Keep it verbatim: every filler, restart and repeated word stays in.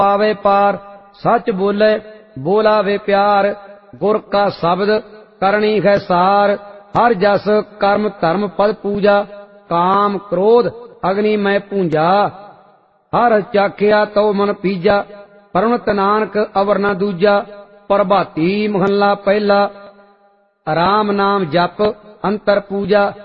पावे पार। सच बोले बोला वे प्यार, गुर का शब्द करनी है सार। हर जस कर्म धर्म पद पूजा, काम क्रोध अग्नि मैं पूंजा। हर चाखिया तो मन पीजा, परमत नानक अवर न दूजा। प्रभाती महला पहला, राम नाम जप अंतर पूजा।